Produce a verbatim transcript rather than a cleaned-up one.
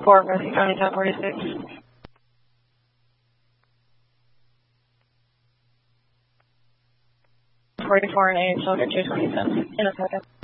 report, Mercy County ten forty-six. forty-four and eight, shoulder two twenty-seven. In a second.